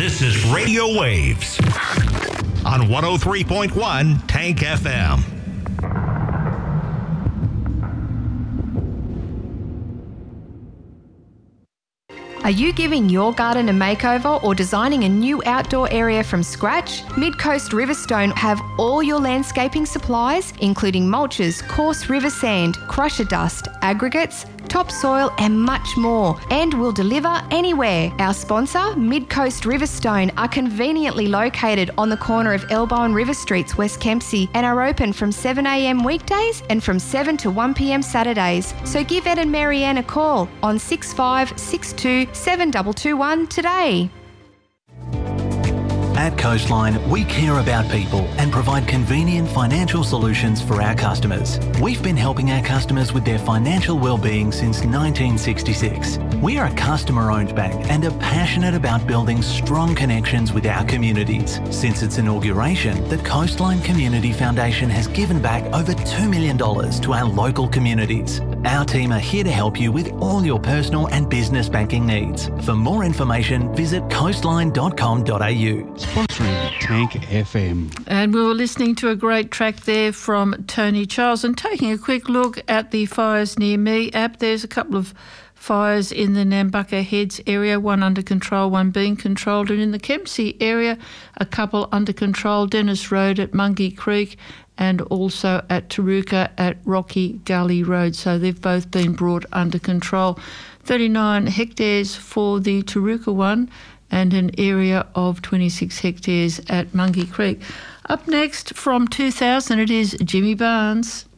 This is Radio Waves on 103.1 Tank FM. Are you giving your garden a makeover or designing a new outdoor area from scratch? Mid-Coast Riverstone have all your landscaping supplies, including mulches, coarse river sand, crusher dust, aggregates, topsoil and much more, and will deliver anywhere. Our sponsor, Mid-Coast Riverstone, are conveniently located on the corner of Elbow and River Streets, West Kempsey, and are open from 7 a.m. weekdays and from 7 to 1 p.m. Saturdays. So give Ed and Marianne a call on 6562 7221 today. At Coastline, we care about people and provide convenient financial solutions for our customers. We've been helping our customers with their financial well-being since 1966. We are a customer-owned bank and are passionate about building strong connections with our communities. Since its inauguration, the Coastline Community Foundation has given back over $2 million to our local communities. Our team are here to help you with all your personal and business banking needs. For more information, visit coastline.com.au. Sponsoring Tank FM. And we were listening to a great track there from Tony Charles. And taking a quick look at the Fires Near Me app, there's a couple of fires in the Nambucca Heads area, one under control, one being controlled. And in the Kempsey area, a couple under control, Dennis Road at Mungie Creek and also at Taruka at Rocky Gully Road. So they've both been brought under control. 39 hectares for the Taruka one and an area of 26 hectares at Mungie Creek. Up next from 2000, it is Jimmy Barnes.